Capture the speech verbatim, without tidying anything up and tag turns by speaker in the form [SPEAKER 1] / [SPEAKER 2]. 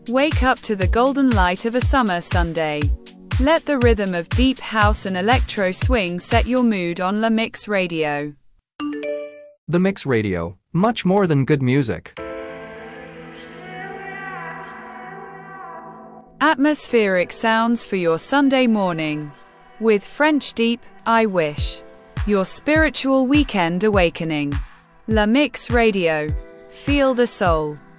[SPEAKER 1] Wake up to the golden light of a summer Sunday. Let the rhythm of deep house and electro swing set your mood on La Mix Radio.
[SPEAKER 2] The Mix Radio, much more than good music.
[SPEAKER 1] Atmospheric sounds for your Sunday morning. With French Deep, I Wish. Your spiritual weekend awakening. La Mix Radio. Feel the soul.